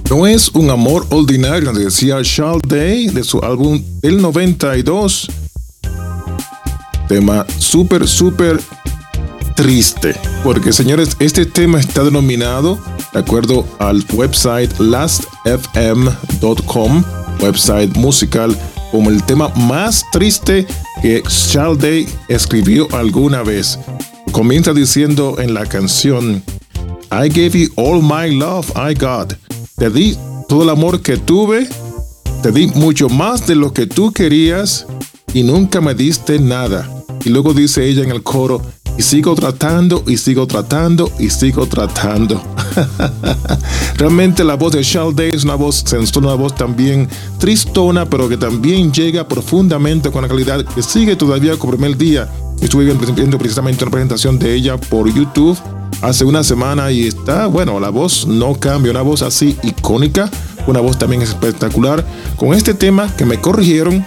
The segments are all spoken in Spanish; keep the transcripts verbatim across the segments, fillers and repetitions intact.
No es un amor ordinario, decía Charles Day de su álbum del noventa y dos. Tema súper, súper triste. Porque, señores, este tema está denominado, de acuerdo al website last f m punto com, website musical, como el tema más triste que Charles Day escribió alguna vez. Comienza diciendo en la canción: I gave you all my love I got. Te di todo el amor que tuve, te di mucho más de lo que tú querías y nunca me diste nada. Y luego dice ella en el coro: y sigo tratando, y sigo tratando, y sigo tratando. Realmente la voz de Charles Day es una voz sensual, una voz también tristona, pero que también llega profundamente con la calidad que sigue todavía como primer día. Estuve viendo precisamente una presentación de ella por YouTube hace una semana y está, bueno, la voz no cambia, una voz así icónica, una voz también espectacular. Con este tema que me corrigieron,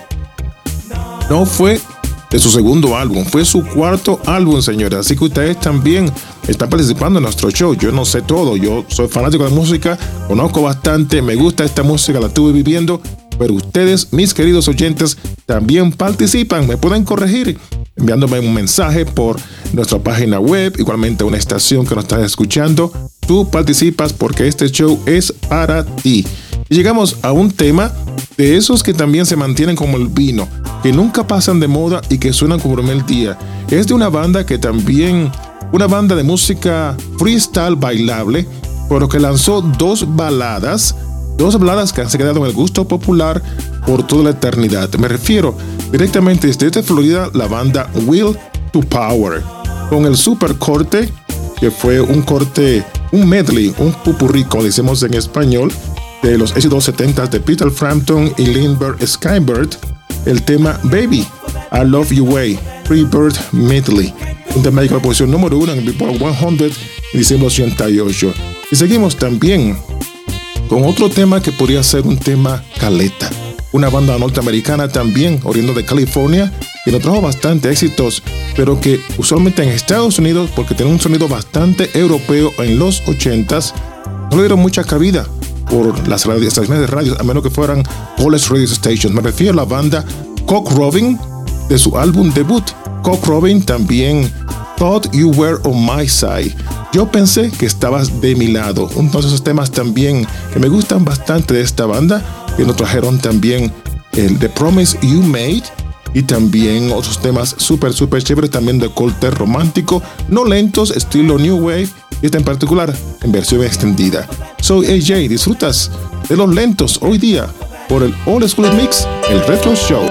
no fue de su segundo álbum, fue su cuarto álbum, señores. Así que ustedes también están participando en nuestro show. Yo no sé todo, yo soy fanático de música, conozco bastante, me gusta esta música, la estuve viviendo, pero ustedes, mis queridos oyentes, también participan, me pueden corregir enviándome un mensaje por nuestra página web, igualmente una estación que nos estás escuchando. Tú participas porque este show es para ti. Y llegamos a un tema de esos que también se mantienen como el vino, que nunca pasan de moda y que suenan como el día. Es de una banda que también, una banda de música freestyle bailable, pero que lanzó dos baladas, dos baladas que han quedado en el gusto popular por toda la eternidad. Me refiero directamente desde Florida, la banda Will to Power, con el super corte, que fue un corte, un medley, un pupurrí, como decimos en español, de los éxitos setenta de Peter Frampton y Lindbergh Skybird, el tema Baby, I Love You Way, Freebird Medley, un tema que la posición número uno en el Billboard cien en diciembre ochenta y ocho. Y seguimos también con otro tema que podría ser un tema caleta, una banda norteamericana también, oriunda de California, que nos trajo bastante éxitos, pero que usualmente en Estados Unidos, porque tiene un sonido bastante europeo en los ochentas, no le dieron mucha cabida por las radio, estaciones de radio, a menos que fueran college radio stations. Me refiero a la banda Cock Robin, de su álbum debut. Cock Robin también, Thought You Were On My Side. Yo pensé que estabas de mi lado. Uno de esos temas también que me gustan bastante de esta banda, que nos trajeron también el The Promise You Made, y también otros temas súper, súper chéveres, también de corte romántico, no lentos, estilo New Wave, y esta en particular en versión extendida. Soy A J, disfrutas de los lentos hoy día por el Old School Mix, el Retro Show.